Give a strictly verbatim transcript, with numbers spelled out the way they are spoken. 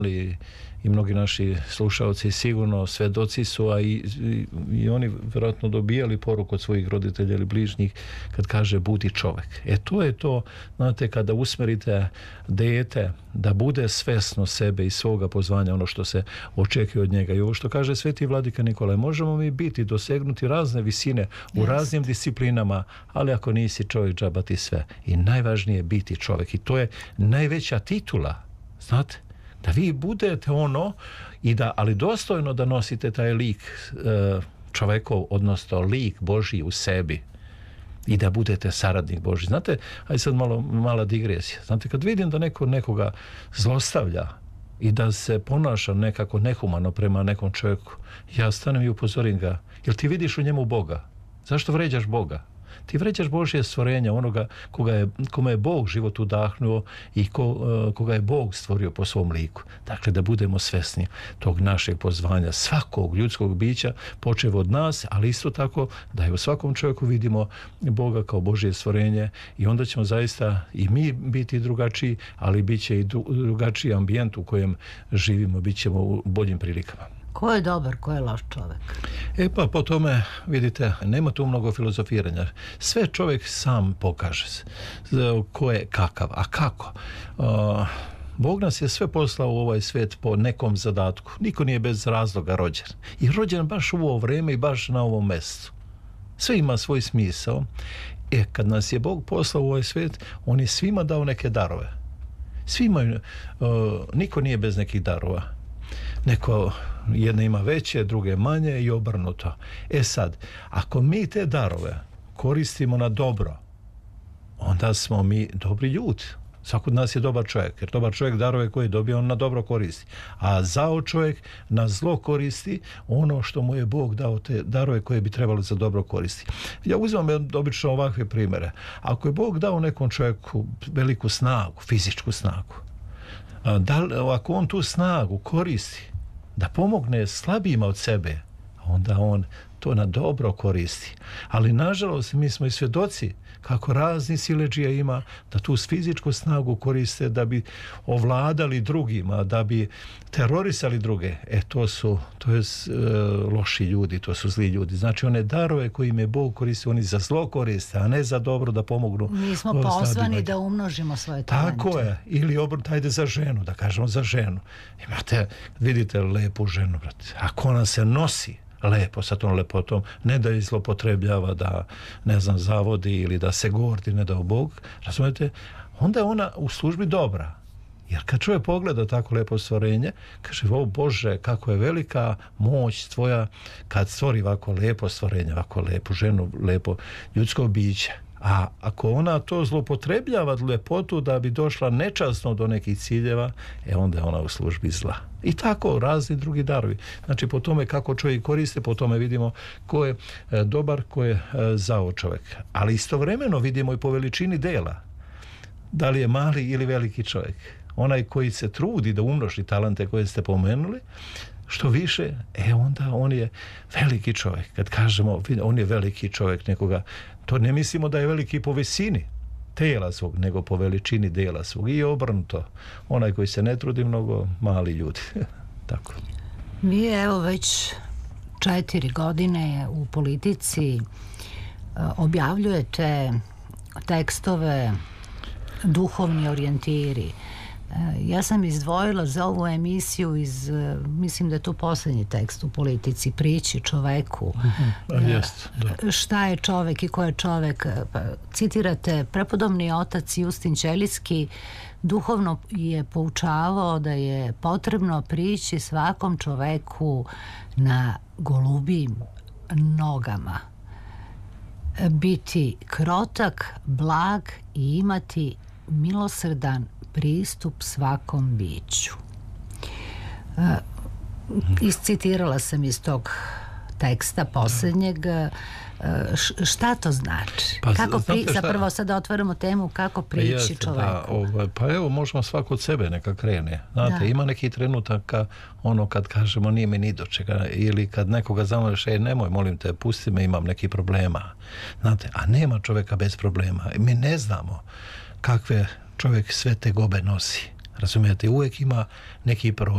i, i mnogi naši slušalci sigurno svedoci su, a i, i, i oni vjerojatno dobijali poruku od svojih roditelja ili bližnjih kad kaže budi čovjek. E to je to, znate, kada usmerite dijete da bude svesno sebe i svoga pozvanja, ono što se očekuje od njega. I ovo što kaže Sveti Vladika Nikolaj, možemo mi biti, dosegnuti razne visine u Jest. raznim disciplinama, ali ako nisi čovjek, džaba ti sve. I najvažnije je biti čovjek. I to je najveća titula, znate, da vi budete ono, i da, ali dostojno da nosite taj lik čovjekov, odnosno lik Božji u sebi i da budete saradnik Božji. Znate, aj sad malo, mala digresija. Znate, kad vidim da neko nekoga zlostavlja i da se ponaša nekako nehumano prema nekom čovjeku, ja stanem i upozorim ga, jel ti vidiš u njemu Boga? Zašto vređaš Boga? Ti vređaš Božje stvorenja, onoga koga je, kome je Bog život udahnuo i ko, koga je Bog stvorio po svom liku. Dakle, da budemo svesni tog našeg pozvanja svakog ljudskog bića, počev od nas, ali isto tako da je u svakom čovjeku vidimo Boga kao Božje stvorenje i onda ćemo zaista i mi biti drugačiji, ali bit će i drugačiji ambijent u kojem živimo, bit ćemo u boljim prilikama. Ko je dobar, ko je loš čovjek? E pa po tome, vidite, nema tu mnogo filozofiranja. Sve čovjek sam pokaže se. Ko je kakav, a kako? Uh, Bog nas je sve poslao u ovaj svijet po nekom zadatku. Niko nije bez razloga rođen. I rođen baš u ovo vrijeme i baš na ovom mjestu. Sve ima svoj smisao. E, kad nas je Bog poslao u ovaj svijet, on je svima dao neke darove. Svima, uh, niko nije bez nekih darova. Neko, jedna ima veće, druge manje i obrnuto. E sad, ako mi te darove koristimo na dobro, onda smo mi dobri ljudi. Svako od nas je dobar čovjek, jer dobar čovjek darove koje dobije on na dobro koristi. A zao čovjek na zlo koristi ono što mu je Bog dao, te darove koje bi trebalo za dobro koristiti. Ja uzimam obično ovakve primjere. Ako je Bog dao nekom čovjeku veliku snagu, fizičku snagu, da, ako on tu snagu koristi da pomogne slabijima od sebe, onda on to na dobro koristi. Ali nažalost mi smo i svjedoci kako razni siledžija ima da tu fizičku snagu koriste da bi ovladali drugima, da bi terorisali druge. E to su to je e, loši ljudi, to su zli ljudi. Znači one darove koje im je Bog koristi, oni za zlo koriste, a ne za dobro da pomognu. Mi smo poslani da umnožimo svoje talente. Tako je. Ili obrt, ajde za ženu, da kažemo za ženu. Imate, vidite lepu ženu, brate. Ako ona se nosi lepo sa tom lepotom, ne da je zlopotrebljava, da ne znam, zavodi ili da se gordi, ne dao Bog, razumijete, onda je ona u službi dobra. Jer kad čovjek pogleda tako lepo stvorenje, kaže, o Bože, kako je velika moć tvoja kad stvori ovako lepo stvorenje, ovako lepu ženu, lepo ljudsko biće. A ako ona to zlopotrebljava lepotu da bi došla nečasno do nekih ciljeva, e onda je ona u službi zla. I tako razni drugi darovi. Znači po tome kako čovjek koriste, po tome vidimo ko je e, dobar, ko je e, zao čovjek. Ali istovremeno vidimo i po veličini dela. Da li je mali ili veliki čovjek. Onaj koji se trudi da umnoži talente koje ste pomenuli, što više, e onda on je veliki čovjek. Kad kažemo on je veliki čovjek nekoga, to ne mislimo da je veliki po visini tela svog, nego po veličini dela svog. I obrnuto. Onaj koji se ne trudi mnogo, mali ljudi. Tako. Vi evo već četiri godine u politici objavljujete tekstove duhovni orijentiri. Ja sam izdvojila za ovu emisiju iz, mislim da je to posljednji tekst u politici, priči čoveku. Uh-huh. Jest, da. Šta je čovek i ko je čovek? Pa, citirate, prepodobni otac Justin Ćelijski duhovno je poučavao da je potrebno prići svakom čoveku na golubim nogama. Biti krotak, blag i imati milosrdan pristup svakom biću. Uh, iscitirala sam iz tog teksta posljednjeg. Uh, šta to znači? Pa, kako pri... šta... Zapravo sada otvaramo temu kako prići Jeste, čoveku. Da, ovaj, pa evo, možemo svako od sebe neka krene. Znate, da. Ima neki trenutaka, ono kad kažemo nije mi ni do čega, ili kad nekoga zamoliš, ej, nemoj, molim te, pusti me, imam neki problema. Znate, a nema čovjeka bez problema. Mi ne znamo kakve čovjek sve te gobe nosi. Razumijete, uvijek ima neki problem.